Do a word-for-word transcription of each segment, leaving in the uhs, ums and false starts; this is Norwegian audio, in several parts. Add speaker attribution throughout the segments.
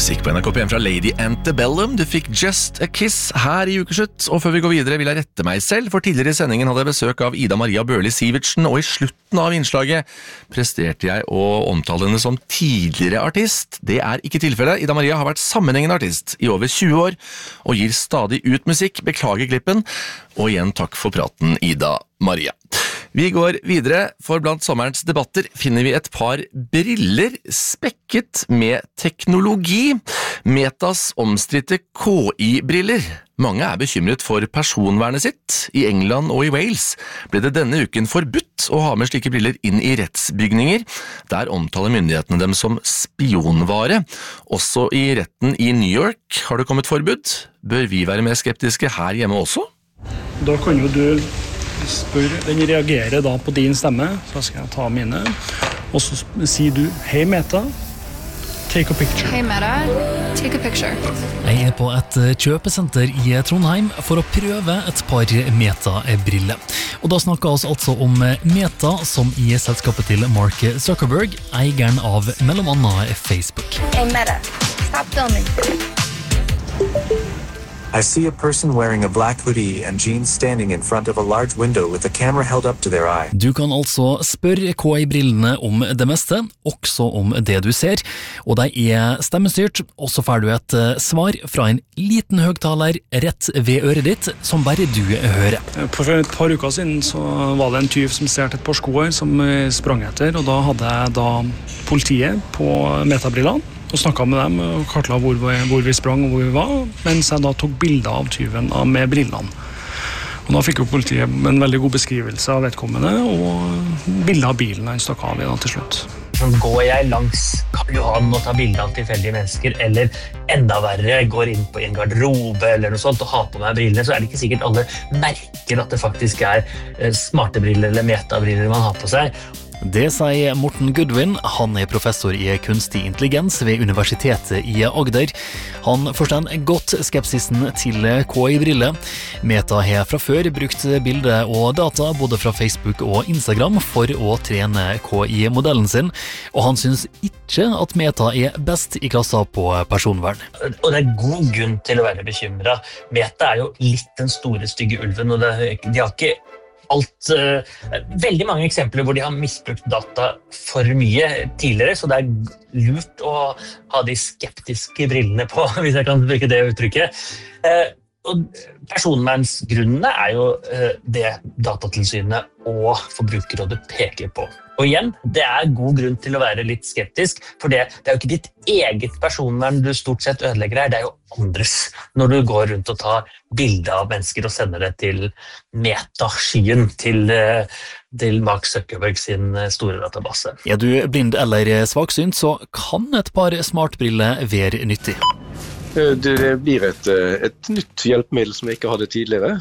Speaker 1: Musikk på N R K P en fra Lady Antebellum. Du fikk Just a Kiss her i Ukeslutt. Og før vi går videre vil jeg rette meg selv, for tidligere i sendingen hadde jeg besøk av Ida Maria Børli Sivertsen, og i slutten av innslaget presterte jeg å omtale henne som tidligere artist. Det er ikke tilfellet. Ida Maria har vært sammenhengende artist i over tjue år, og gir stadig ut musikk. Beklager klippen, og igjen takk for praten, Ida Maria. Vi går videre, for blant sommerens debatter finner vi et par briller spekket med teknologi. Metas omstridte K I-briller. Mange er bekymret for personvernet sitt. I England og i Wales ble det denne uken forbudt å ha med slike briller inn i rettsbygninger. Der omtaler myndighetene dem som spionvare. Også i retten i New York har det kommet forbud. Bør vi være mer skeptiske her hjemme også?
Speaker 2: Da kan jo du spør, den reagerer da på din stemme, så skal jeg ta mine, og så sier du, hei Meta, take a picture.
Speaker 3: Hei Meta, take a picture.
Speaker 4: Jeg er på et kjøpesenter i Trondheim for å prøve et par Meta-briller. Og da snakker vi altså om Meta, som i selskapet til Mark Zuckerberg, eieren av mellom annet Facebook.
Speaker 5: Hey Meta, stop filming.
Speaker 6: I see a person wearing a black hoodie and jeans standing in front of a large window with the camera held up to their eye.
Speaker 4: Du kan altså spørre K I-brillene om det meste, også om det du ser, og de er stemmestyrt, og så får du et svar fra en liten høgtaler rett ved øret ditt, som bare du hører.
Speaker 2: For et par uker siden så var det en tyv som stjal et par skoer som sprang etter, og da hadde jeg da politiet på Meta-brillene, og snakket med dem og kartla hvor, hvor vi sprang og hvor vi var, mens jeg da tok bilder av tyven med brillene. Og da fikk jo politiet en veldig god beskrivelse av vedkommende, og bilder av bilen han stakk av i da til slutt.
Speaker 7: Går jeg langs Karl Johan og tar bilder av tilfeldige mennesker, eller enda verre, går inn på en garderobe eller noe sånt og har på meg brillene, så er det ikke sikkert alle merker at det faktisk er smarte briller eller metabriller man har på seg.
Speaker 4: Det sier Morten Goodwin. Han er professor i kunstig intelligens ved Universitetet i Agder. Han forstår godt skepsisen til K I-briller. Meta har fra før brukt bilder og data både fra Facebook og Instagram for å trene K I-modellen sin, og han synes ikke at Meta er best i klassen på personvern.
Speaker 7: Og det er god grunn til å være bekymret. Meta er jo litt den store stygge ulven, og det, de har ikke alt, uh, veldig mange eksempler hvor de har misbrukt data for mye tidligere, så det er lurt å ha de skeptiske brillene på, hvis jeg kan bruke det uttrykket. Uh, og personvernsgrunnene er jo uh, det Datatilsynet og Forbrukerrådet peker på. Og igjen, det er god grunn til å være litt skeptisk, for det, det er jo ikke ditt eget personvern du stort sett ødelegger her, det er jo andres, når du går rundt og tar bilder av mennesker og sender det til metaskyen, til, til Mark Zuckerberg sin store database.
Speaker 4: Er du blind eller svaksynt, så kan et par smartbriller være nyttig.
Speaker 8: Det blir et, et nytt hjelpemiddel som jeg ikke hadde tidligere.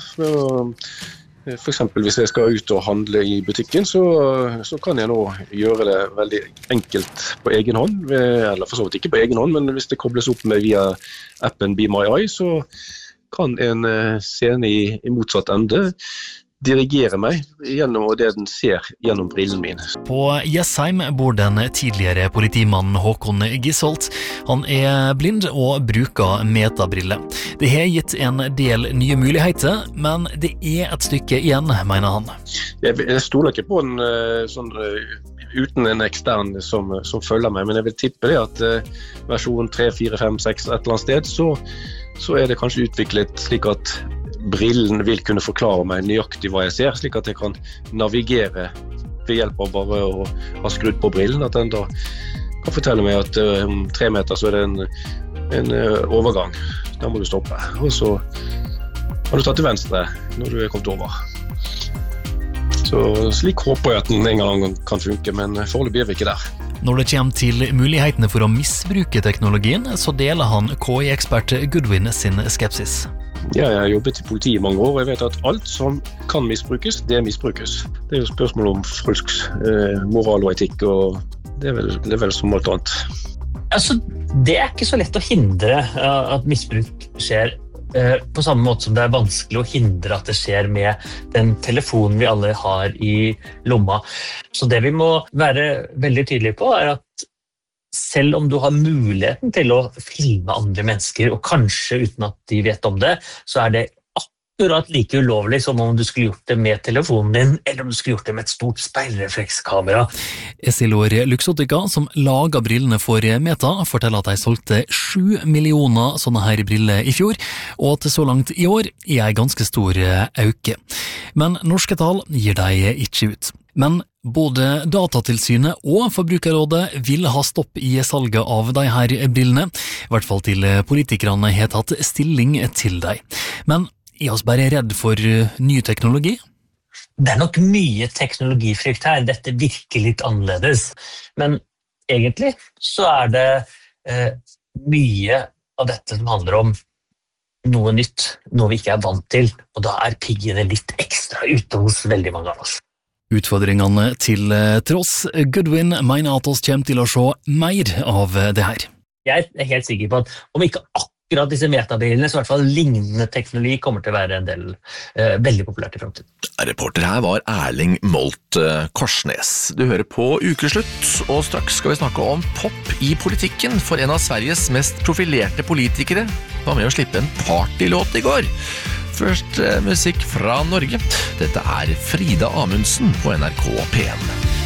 Speaker 8: For eksempel hvis jeg skal ut og handle i butikken, så, så kan jeg nå gjøre det veldig enkelt på egen hånd, eller for så vidt ikke på egen hånd, men hvis det kobles opp med via appen Be My Eye, så kan en scene i, i motsatt ende dirigere meg gjennom det den ser gjennom brillen min.
Speaker 4: På Jessheim bor den tidligere politimannen Håkon Gisholt. Han er blind og bruker metabriller. Det har gitt en del nye muligheter, men det er et stykke igjen, mener han.
Speaker 8: Jeg, jeg stoler ikke på en sånn uten en ekstern som, som følger meg, men jeg vil tippe det at uh, versjon tre, fire, fem, seks et eller annet sted, så, så er det kanskje utviklet slik at brillen vil kunne forklare meg nøyaktig hva jeg ser, slik at jeg kan navigere ved hjelp av bare å ha skrudd på brillen, at den da kan fortelle meg at om uh, tre meter så er det en, en uh, overgang. Der må du stoppe. Og så har du tatt til venstre når du er kommet over. Så slik håper jeg at den en gang kan funke, men foreløpig er vi ikke der.
Speaker 4: Når det kommer til mulighetene for å misbruke teknologien, så deler han K I-ekspert Goodwin sin skepsis.
Speaker 8: Ja, jeg har jobbet i politiet i mange år, og jeg vet at alt som kan misbrukes, det misbrukes. Det er jo spørsmål om folks eh, moral og etikk, og det er vel, det er vel som alt annet.
Speaker 7: Altså, det er ikke så lett å hindre uh, at misbruk skjer, uh, på samme måte som det er vanskelig å hindre at det skjer med den telefonen vi alle har i lomma. Så det vi må være veldig tydelige på er at selv om du har muligheten til å filme andre mennesker, og kanskje uten at de vet om det, så er det akkurat like ulovlig som om du skulle gjort det med telefonen din, eller om du skulle gjort det med et stort speilreflekskamera.
Speaker 4: Essilor Luxottica, som lager brillene for Meta, forteller at de solgte sju millioner sånne her briller i fjor, og at så langt i år er en ganske stor øke. Men norske tall gir de ikke ut. Men både Datatilsynet og Forbrukerrådet vil ha stopp i salget av de her brillene, i hvert fall til politikerne har tatt stilling til dem. Men er oss bare redd for ny teknologi?
Speaker 7: Det er nok mye teknologifrykt her, dette virker litt annerledes, men egentlig så er det eh, mye av dette som handler om noe nytt, noe vi ikke er vant til, og da er piggene litt ekstra ute hos veldig mange av oss.
Speaker 4: Utfordringene til tross, Goodwin mener at oss kommer til å se mer av det her.
Speaker 7: Jeg er helt sikker på at om ikke akkurat Akkurat disse metabrillene, så i hvert fall lignende teknologi kommer til å være en del eh, veldig populært i fremtiden.
Speaker 1: Reporter her var Erling Molt Korsnes. Du hører på Ukeslutt, og straks skal vi snakke om pop i politikken, for en av Sveriges mest profilerte politikere var med å slippe en partylåt i går. Først eh, musikk fra Norge. Dette er Frida Amundsen på N R K P en.